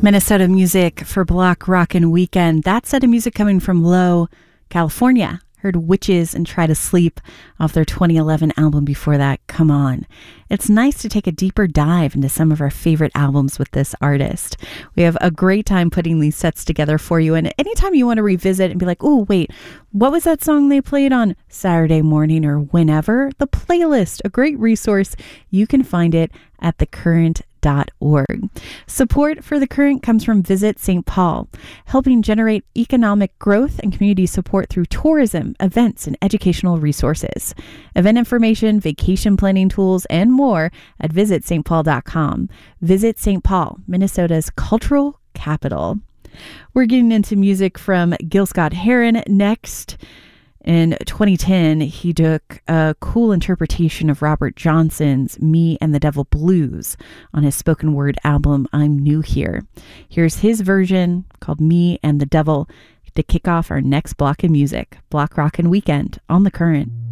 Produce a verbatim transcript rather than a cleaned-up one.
Minnesota music for Block Rockin' Weekend. That set of music coming from Low, California. Heard Witches and Try to Sleep off their twenty eleven album before that, Come On. It's nice to take a deeper dive into some of our favorite albums with this artist. We have a great time putting these sets together for you, and anytime you want to revisit and be like, oh, wait, what was that song they played on Saturday morning or whenever? The playlist, a great resource. You can find it at the current dot org. Support for The Current comes from Visit Saint Paul, helping generate economic growth and community support through tourism, events, and educational resources. Event information, vacation planning tools, and more at visit s t paul dot com. Visit Saint Paul, Minnesota's cultural capital. We're getting into music from Gil Scott-Heron next. In twenty ten, he took a cool interpretation of Robert Johnson's Me and the Devil Blues on his spoken word album, I'm New Here. Here's his version called Me and the Devil to kick off our next block of music, Block Rockin' Weekend on The Current.